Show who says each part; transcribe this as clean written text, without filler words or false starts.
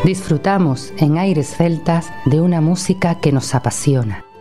Speaker 1: Disfrutamos en Aires Celtas de una música que nos apasiona.